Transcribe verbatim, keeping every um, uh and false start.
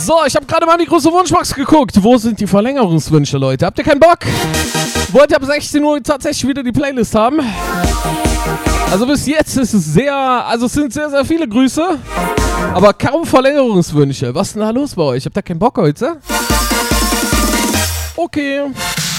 So, ich habe gerade mal in die große Wunschbox geguckt. Wo sind die Verlängerungswünsche, Leute? Habt ihr keinen Bock? Wollt ihr ab sechzehn Uhr tatsächlich wieder die Playlist haben? Also bis jetzt ist es sehr, also es sind sehr, sehr viele Grüße, aber kaum Verlängerungswünsche. Was ist denn da los bei euch? Habt ihr keinen Bock heute? Okay.